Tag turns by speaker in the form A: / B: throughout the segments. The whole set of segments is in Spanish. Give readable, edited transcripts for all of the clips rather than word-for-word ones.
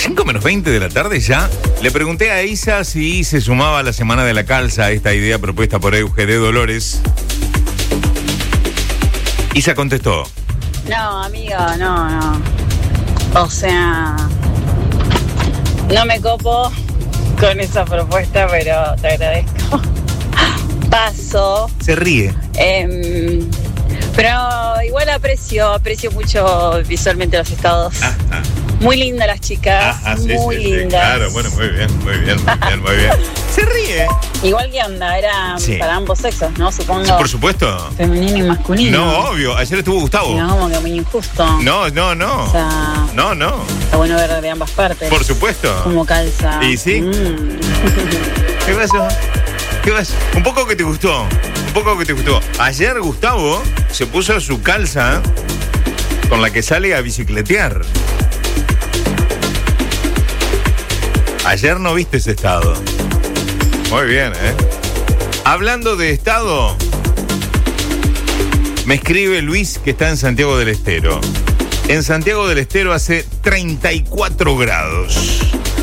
A: 5 menos 20 de la tarde ya. Le pregunté a Isa si se sumaba a la Semana de la Calza, esta idea propuesta por Eugede Dolores. Isa contestó.
B: No, amiga, no. O sea, no me copo con esa propuesta, pero te agradezco. Paso.
A: Se ríe.
B: Pero igual aprecio mucho visualmente los estados. Muy lindas las chicas, muy lindas.
A: Claro, bueno, muy bien. Se ríe.
B: Igual que onda, era para ambos sexos, ¿no? Supongo.
A: Sí, por supuesto.
B: Femenino y masculino.
A: No, obvio. Ayer estuvo Gustavo.
B: No, como que muy injusto.
A: No.
B: O sea,
A: no.
B: Está bueno ver de ambas partes.
A: Por supuesto.
B: Como calza.
A: ¿Y sí? ¿Qué pasó? Un poco que te gustó. Ayer Gustavo se puso su calza con la que sale a bicicletear. Ayer no viste ese estado. Muy bien, Hablando de estado, me escribe Luis que está en Santiago del Estero. En Santiago del Estero hace 34 grados.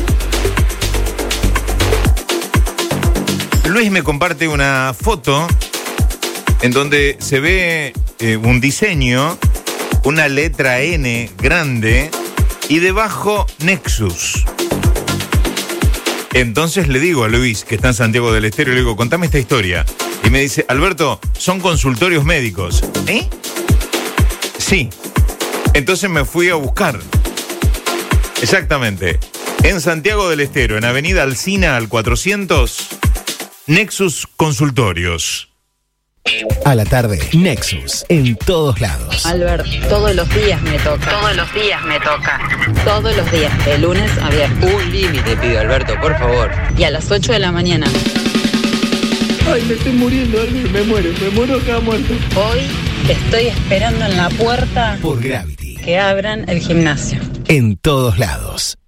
A: Luis me comparte una foto en donde se ve un diseño, una letra N grande y debajo Nexus. Entonces le digo a Luis, que está en Santiago del Estero, y le digo, contame esta historia. Y me dice, Alberto, son consultorios médicos. ¿Eh? Sí. Entonces me fui a buscar. Exactamente. En Santiago del Estero, en Avenida Alsina al 400, Nexus Consultorios.
C: A la tarde, Nexus, en todos lados.
B: Albert, todos los días me toca. Todos los días, de lunes a viernes.
D: Un límite pido, Alberto, por favor.
B: Y a las 8 de la mañana.
D: Ay, me estoy muriendo, Albert, me muero acá muerto.
B: Hoy estoy esperando en la puerta
C: Por Gravity.
B: que abran el gimnasio.
C: En todos lados.